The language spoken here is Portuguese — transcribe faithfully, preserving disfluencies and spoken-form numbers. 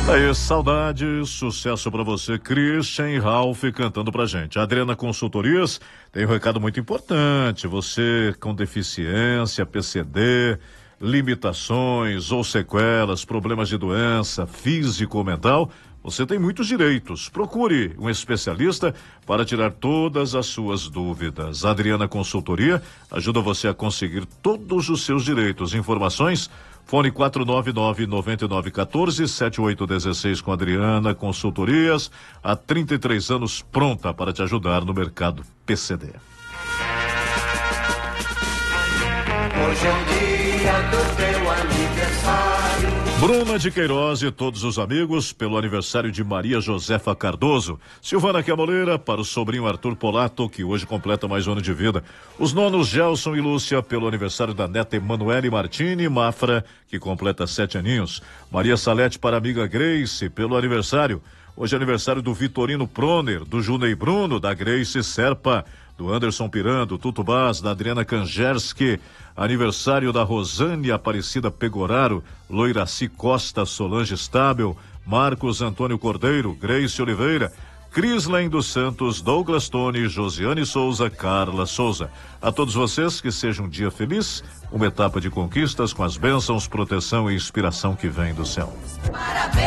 Aí, saudade, sucesso pra você, Christian e Ralph cantando pra gente. A Adriana Consultorias tem um recado muito importante. Você com deficiência, P C D, limitações ou sequelas, problemas de doença físico ou mental, você tem muitos direitos. Procure um especialista para tirar todas as suas dúvidas. A Adriana Consultoria ajuda você a conseguir todos os seus direitos. Informações? Fone quatro nove nove, nove nove um quatro, sete oito um seis com Adriana Consultorias. Há trinta e três anos pronta para te ajudar no mercado P C D. Hoje é o dia do teu aniversário. Bruna de Queiroz e todos os amigos pelo aniversário de Maria Josefa Cardoso. Silvana Camoleira para o sobrinho Arthur Polato, que hoje completa mais um ano de vida. Os nonos Gelson e Lúcia pelo aniversário da neta Emanuele Martini Mafra, que completa sete aninhos. Maria Salete para a amiga Grace pelo aniversário. Hoje é aniversário do Vitorino Proner, do Junei Bruno, da Grace Serpa, do Anderson Pirando, Tutubás, da Adriana Kanjerski, aniversário da Rosane Aparecida Pegoraro, Loiraci Costa, Solange Estável, Marcos Antônio Cordeiro, Grace Oliveira, Crislen dos Santos, Douglas Tony, Josiane Souza, Carla Souza. A todos vocês, que seja um dia feliz, uma etapa de conquistas com as bênçãos, proteção e inspiração que vem do céu. Parabéns.